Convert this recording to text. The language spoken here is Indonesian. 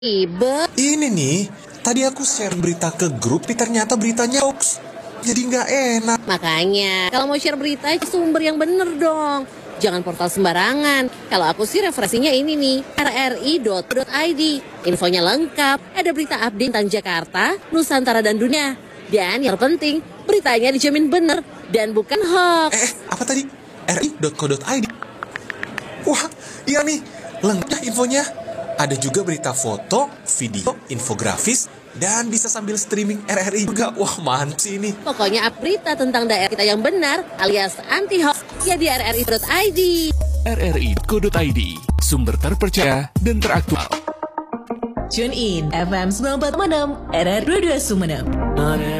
Ribet. Ini nih, tadi aku share berita ke grup, ternyata beritanya hoax. Jadi nggak enak. Makanya, kalau mau share berita, sumber yang bener dong. Jangan portal sembarangan. Kalau aku sih referensinya ini nih, rri.id. Infonya lengkap, ada berita update tentang Jakarta, Nusantara, dan dunia. Dan yang penting, beritanya dijamin bener dan bukan hoax. Apa tadi? ri.co.id. Wah, iya nih, lengkap infonya. Ada juga berita foto, video, infografis, dan bisa sambil streaming RRI juga. Wah, mantap sih ini. Pokoknya berita tentang daerah kita yang benar alias anti hoax ya di rri.id. rri.co.id, sumber terpercaya dan teraktual. Tune in FM 94.6 RR22 Sumeneb.